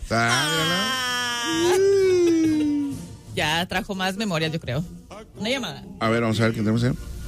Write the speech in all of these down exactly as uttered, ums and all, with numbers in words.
Ah, ya trajo más memoria, yo creo. Una llamada. A ver, vamos a ver qué tenemos, ¿eh?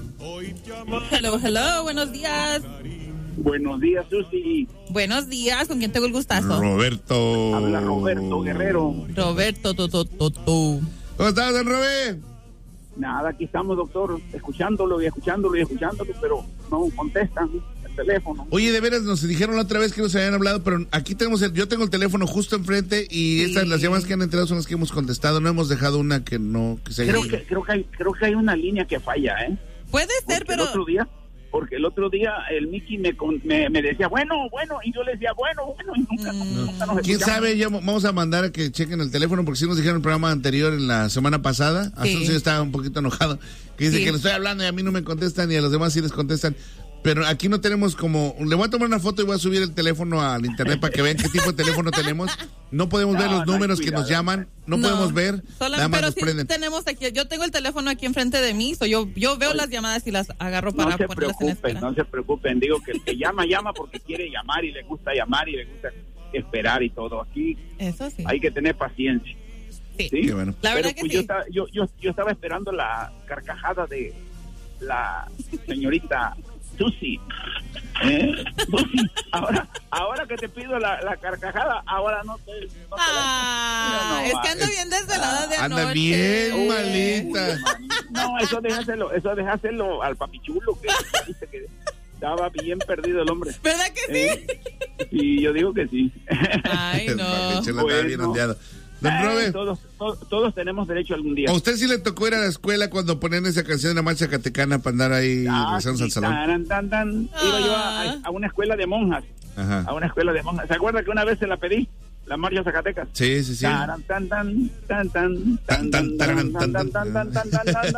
Hello, hello, buenos días. Buenos días, Susi. Buenos días, ¿con quién tengo el gustazo? Roberto. Habla Roberto Guerrero. Roberto, tu, tu, tu, tu. ¿Cómo estás, don Robert? Nada, aquí estamos, doctor, escuchándolo y escuchándolo y escuchándolo, pero no contestan el teléfono. Oye, de veras, nos dijeron la otra vez que nos habían hablado, pero aquí tenemos el, yo tengo el teléfono justo enfrente y sí. Estas, las llamadas que han entrado son las que hemos contestado, no hemos dejado una que no, que se haya... Creo que, creo que hay, creo que hay una línea que falla, ¿eh? Puede ser, porque pero... El otro día, porque el otro día el Mickey me, me, me decía, bueno, bueno, y yo le decía, bueno, bueno, y nunca, mm. nunca nos ¿Quién escuchamos. sabe? Ya vamos a mandar a que chequen el teléfono, porque sí nos dijeron en el programa anterior, en la semana pasada, hasta sí. un señor estaba un poquito enojado, que dice sí. que le estoy hablando y a mí no me contestan y a los demás sí les contestan. Pero aquí no tenemos como... Le voy a tomar una foto y voy a subir el teléfono al internet para que vean qué tipo de teléfono tenemos. No podemos no, ver los no números que nos llaman. No, no podemos ver. Solo, nada más pero nos sí prenden. Tenemos aquí... Yo tengo el teléfono aquí enfrente de mí. So yo, yo veo Oye, las llamadas y las agarro para no se ponerlas en espera. No se preocupen. Digo que el que llama, llama porque quiere llamar y le gusta llamar y le gusta esperar y todo. Aquí Eso sí. Hay que tener paciencia. Sí. ¿Sí? Qué bueno. La verdad pero, que pues, sí. Yo estaba, yo, yo, yo estaba esperando la carcajada de la señorita Susi. ¿Eh? Susi, ahora, ahora que te pido la, la carcajada, ahora no te... No te ah, no, es que ando bien desvelada de anda anoche. bien, Uy, malita. No, eso déjaselo, eso déjaselo al papichulo, que dice que estaba bien perdido el hombre. ¿Verdad que sí? ¿Eh? Y yo digo que sí. Ay, no. El papichulo bueno, estaba bien ondeado. Don eh, Robert, todos, todos, todos tenemos derecho algún día. ¿a usted sí le tocó ir a la escuela cuando ponían esa canción de la marcha zacatecana para andar ahí ah, regresando sí, al salón? Taran, tan, tan. Ah. Iba yo a, a una escuela de monjas. Ajá. A una escuela de monjas. ¿Se acuerda que una vez se la pedí? La marcha Zacatecas. Sí, sí, sí. Taran, tan, tan, tan, tan, tan, tan, tan, tan, tan, tan, tan, tan,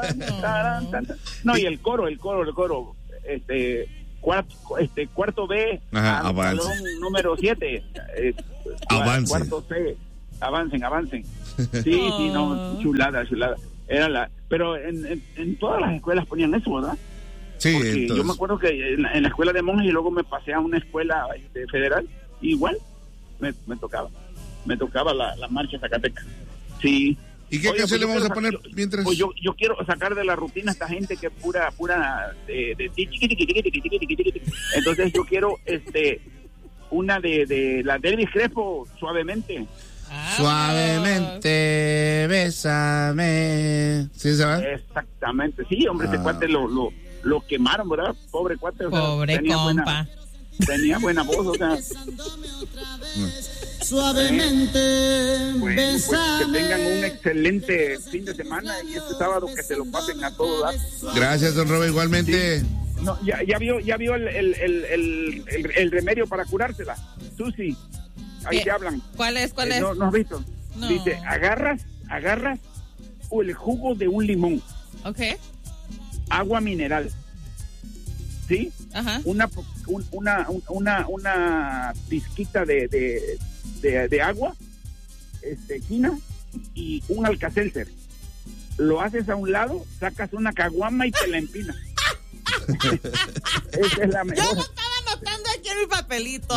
tan, tan. No, y el coro, el coro, el coro. Este... Cuarto, este, cuarto B, Ajá, avance. Salón número siete, eh, avance. Cuarto C, avancen, avancen. Sí, oh. sí, no, chulada, chulada. Era la, pero en, en, en todas las escuelas ponían eso, ¿verdad? Sí, porque entonces... yo me acuerdo que en la, en la escuela de monjas y luego me pasé a una escuela este, federal, igual me, me tocaba, me tocaba la, la marcha Zacatecas. Sí. ¿Y qué canción pues le vamos a poner sacar, mientras? Pues yo, yo quiero sacar de la rutina a esta gente que es pura, pura de, de, de entonces yo quiero este una de, de la Elvis Crespo, Suavemente. Ah, Suavemente, bésame. ¿Sí se va? Exactamente, sí, hombre, ah. Ese cuate lo, lo, lo quemaron, ¿verdad? Pobre cuate. O sea, pobre tenía compa. Buena, tenía buena voz, o sea. Suavemente, eh, bueno, bésame. Pues que tengan un excelente fin de semana y este sábado que se lo pasen a todo dar. Gracias, don Robert, igualmente. Sí. No, ya, ya vio, ya vio el, el, el, el, el, el remedio para curársela. Susi, ahí te hablan. ¿Cuál es? ¿Cuál eh, es? No, ¿no has visto? No. Dice, agarras, agarras el jugo de un limón. Ok. Agua mineral. ¿Sí? Ajá. Una, un, una, una, una pizquita de, de, de, de agua, este, quina y un alcacelser. Lo haces a un lado, sacas una caguama y te la empinas. Esa es la mejor. Yo lo estaba anotando aquí en mi papelito.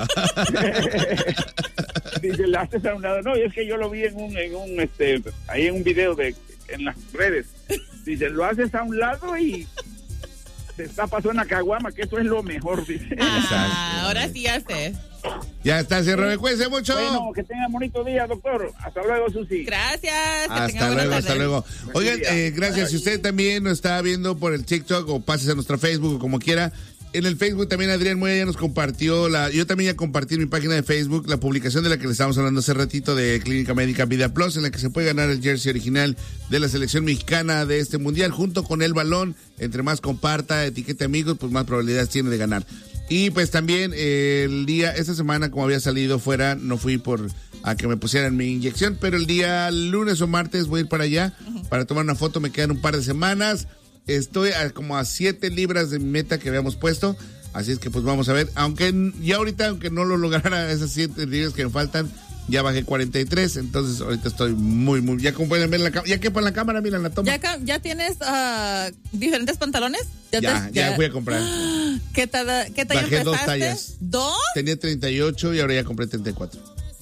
Dice, la haces a un lado. No, y es que yo lo vi en un, en un, este, ahí en un video de, en las redes. Dice, lo haces a un lado y te está pasando una caguama, que eso es lo mejor, dice. Ah, ahora sí ya sé. Ya está, se recuerde mucho. Bueno, que tengan bonito día, doctor. Hasta luego, Susi. Gracias. Que hasta luego, hasta luego. Oigan, eh, gracias. Si usted también nos está viendo por el TikTok o pases a nuestra Facebook o como quiera. En el Facebook también Adrián Moya ya nos compartió, la, yo también ya compartí en mi página de Facebook la publicación de la que le estábamos hablando hace ratito de Clínica Médica Vida Plus, en la que se puede ganar el jersey original de la selección mexicana de este mundial, junto con el balón. Entre más comparta, etiquete amigos, pues más probabilidades tiene de ganar. Y pues también eh, el día, esta semana como había salido fuera, no fui por a que me pusieran mi inyección, pero el día lunes o martes voy a ir para allá uh-huh. para tomar una foto, me quedan un par de semanas. Estoy a, como a siete libras de mi meta que habíamos puesto, así es que pues vamos a ver, aunque ya ahorita, aunque no lo lograra esas siete libras que me faltan, ya bajé cuarenta y tres, entonces ahorita estoy muy, muy, ya como pueden ver la cámara, ya que para la cámara, mira la toma. ¿Ya, ya tienes uh, diferentes pantalones? Ya, ya, te, ya, ya fui a comprar. ¿Qué, tada, qué talla Bajé empezaste? dos tallas. ¿Dos? Tenía treinta y ocho y ahora ya compré treinta y cuatro.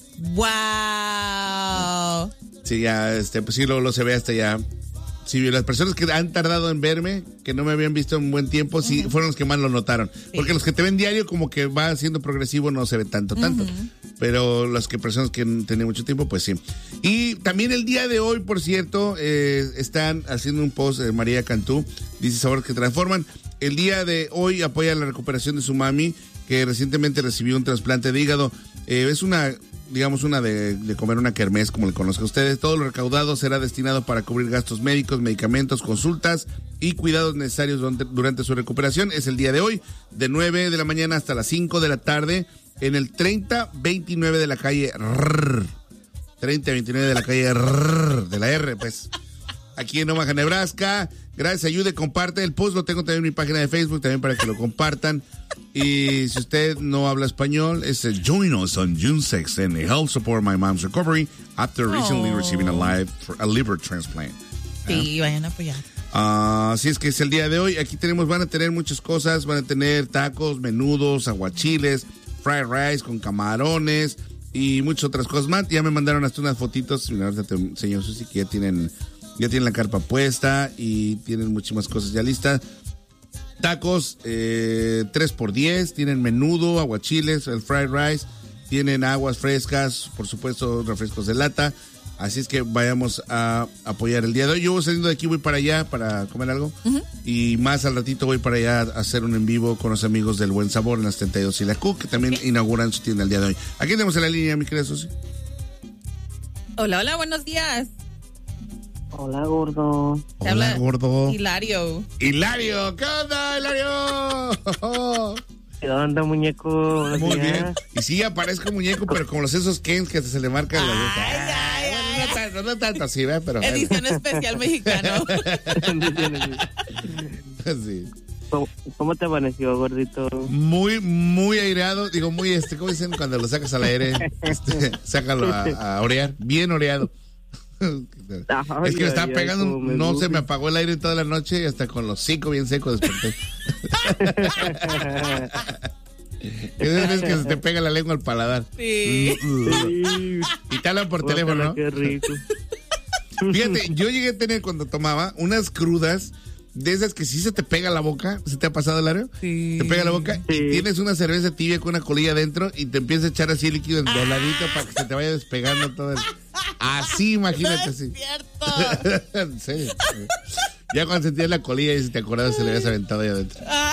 Wow. Sí, ya, este, pues sí, luego lo se ve hasta ya. Sí, las personas que han tardado en verme, que no me habían visto en buen tiempo, sí, uh-huh. fueron los que más lo notaron. Sí. Porque los que te ven diario, como que va siendo progresivo, no se ve tanto, tanto. Uh-huh. Pero las que personas que tienen mucho tiempo, pues sí. Y también el día de hoy, por cierto, eh, están haciendo un post, eh, María Cantú, dice Sabores que Transforman. El día de hoy apoya la recuperación de su mami, que recientemente recibió un trasplante de hígado. Eh, es una... digamos una de, de comer una kermés, como le conozcan ustedes. Todo lo recaudado será destinado para cubrir gastos médicos, medicamentos, consultas y cuidados necesarios durante, durante su recuperación. Es el día de hoy, de nueve de la mañana hasta las cinco de la tarde, en el treinta veintinueve de la calle R. treinta veintinueve de la calle R, de la R, pues. Aquí en Omaha, Nebraska. Gracias, ayude, comparte. El post lo tengo también en mi página de Facebook, también para que lo compartan. Y si usted no habla español, es el Join us on June sixth and help support my mom's recovery after recently oh. receiving a, live, a liver transplant. Sí, ¿eh? Vayan a apoyar. Uh, así es que es el día de hoy. Aquí tenemos, van a tener muchas cosas. Van a tener tacos, menudos, aguachiles, fried rice con camarones y muchas otras cosas más. Ya me mandaron hasta unas fotitos. Ahorita te enseño, Susi, que ya tienen... Ya tienen la carpa puesta y tienen muchísimas cosas ya listas. Tacos, eh, tres por diez, tienen menudo, aguachiles, el fried rice, tienen aguas frescas, por supuesto, refrescos de lata. Así es que vayamos a apoyar el día de hoy. Yo voy saliendo de aquí, voy para allá para comer algo. Uh-huh. Y más al ratito voy para allá a hacer un en vivo con los amigos del Buen Sabor en las setenta y dos y la Q, que también okay. inauguran su tienda el día de hoy. Aquí tenemos en la línea, mi querida Susi. Hola, hola, buenos días. Hola, gordo. Hola, Hola, gordo. Hilario. Hilario, ¿qué onda, Hilario? ¿Qué onda, muñeco? Muy días. Bien. Y sí, aparezco muñeco, pero como los esos Kens que se le marcan la boca. Ay, ay, ay. No tanto, no tanto así, ¿verdad? Pero edición bueno. Especial mexicano. Sí. ¿Cómo, ¿Cómo te amaneció, gordito? Muy, muy aireado. Digo, muy, este, ¿cómo dicen cuando lo sacas al aire? Este, sácalo a, a orear. Bien oreado. Ay, es que me estaba ay, pegando, me no gusta. Se me apagó el aire toda la noche y hasta con los cinco bien secos desperté. Esas veces que se te pega la lengua al paladar. Sí. Sí. Y te hablan por Guácala, teléfono, ¿no? Qué rico. Fíjate, yo llegué a tener cuando tomaba unas crudas de esas que sí se te pega la boca. ¿Se te ha pasado, Lario? Sí. Te pega la boca Sí. y tienes una cerveza tibia con una colilla adentro y te empieza a echar así líquido en doladito para que se te vaya despegando todo el... Así, imagínate No así. es cierto. En serio. Ya cuando sentías la colilla y si te acordabas se le habías aventado ahí adentro. Ah.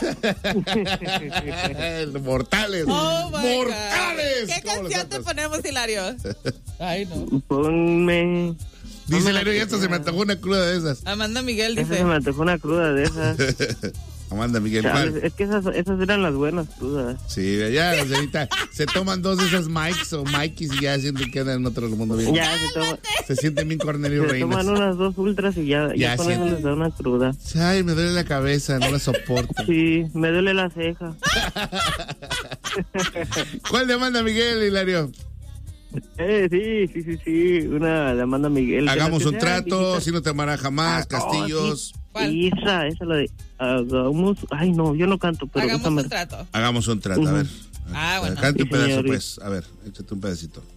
Mortales. Oh my Mortales. God. ¿Qué ¿Cómo canción te ponemos, Hilario? Ay, no. Ponme... Dice Hilario, ya hasta se me antojó una cruda de esas. Amanda Miguel Esa dice. se me antojó una cruda de esas. Amanda Miguel. Chales, es que esas, esas eran las buenas crudas. Sí, ya, ahorita se toman dos de esas Mikes o Mikeys y ya sienten que andan en otro mundo bien. Ya se toman. Se sienten bien Cornelio Se Reinas. toman unas dos ultras y ya, ya, Ya con sienten. eso les da una cruda. Ay, me duele la cabeza, no la soporto. Sí, me duele la ceja. ¿Cuál demanda Miguel, Hilario? Eh, sí, sí, sí, sí. Una la manda Miguel. Hagamos un Sea, trato, viejita. si no te amará jamás, Ah, Castillos. oh, ¿Cuál? sí. Esa, esa la de hagamos. Ay, no, yo no canto, pero Hagamos esa me- un trato. Hagamos un trato, a ver. Ah, bueno. Canta un Sí, pedazo, señorita. pues. A ver, échate un pedacito.